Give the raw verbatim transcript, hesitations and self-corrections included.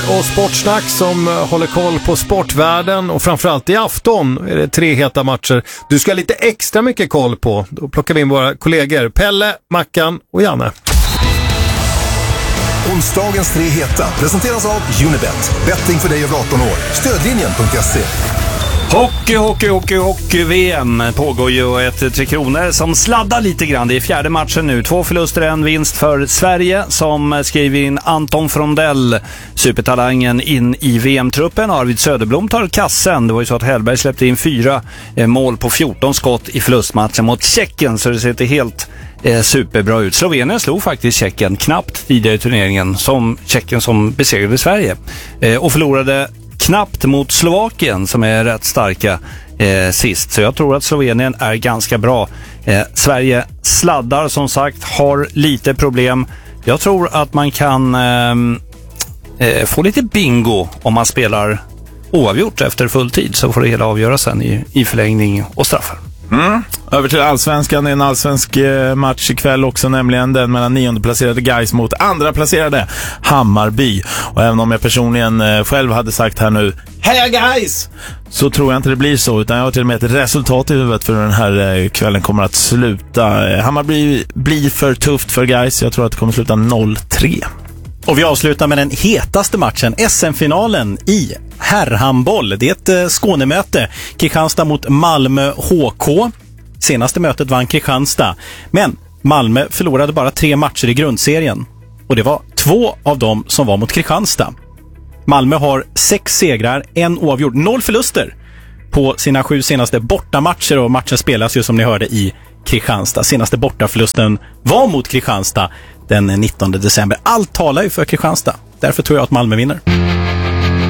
Bengtsson och Sportsnack som håller koll på sportvärlden, och framförallt i afton är det tre heta matcher du ska ha lite extra mycket koll på. Då plockar vi in våra kollegor Pelle, Mackan och Janne. Onsdagens tre heta presenteras av Unibet. Betting för dig över arton år. Stödlinjen punkt se. Hockey, hockey, hockey, hockey-V M pågår ju, ett Tre Kronor som sladdar lite grann. Det är fjärde matchen nu. Två förluster, en vinst för Sverige som skriver in Anton Frondell, supertalangen, in i V M-truppen. Arvid Söderblom tar kassen. Det var ju så att Hellberg släppte in fyra eh, mål på fjorton skott i förlustmatchen mot Tjeckien, så det ser inte helt eh, superbra ut. Slovenien slog faktiskt Tjeckien knappt tidigare i turneringen, som Tjeckien som besegrade Sverige. Eh, och förlorade knappt mot Slovakien som är rätt starka eh, sist. Så jag tror att Slovenien är ganska bra. Eh, Sverige sladdar som sagt, har lite problem. Jag tror att man kan eh, eh, få lite bingo om man spelar oavgjort efter full tid, så får det hela avgöras sen i, i förlängning och straffar. Mm. Över till allsvenskan. Det är en allsvensk match ikväll också, nämligen den mellan niondeplacerade Gais mot andra placerade Hammarby. Och även om jag personligen själv hade sagt här nu heja Gais, så tror jag inte det blir så, utan jag har till och med ett resultat i huvudet för den här kvällen kommer att sluta. Hammarby blir för tufft för Gais. Jag tror att det kommer att sluta noll tre. Och vi avslutar med den hetaste matchen, S M-finalen i herrhandboll. Det är ett Skånemöte. Kristianstad mot Malmö H K. Senaste mötet vann Kristianstad. Men Malmö förlorade bara tre matcher i grundserien. Och det var två av dem som var mot Kristianstad. Malmö har sex segrar, en oavgjord, noll förluster på sina sju senaste bortamatcher. Och matchen spelas ju som ni hörde i Kristianstad. Senaste bortaförlusten var mot Kristianstad den nittonde december. Allt talar ju för Kristianstad. Därför tror jag att Malmö vinner.